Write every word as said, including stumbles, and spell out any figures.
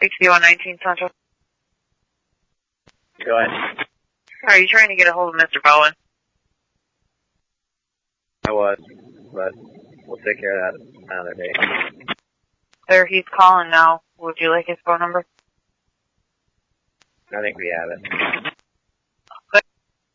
sixty-one nineteen Central. Go ahead. Are you trying to get a hold of Mister Bowen? I was, but we'll take care of that another day. Sir, he's calling now. Would you like his phone number? I think we have it.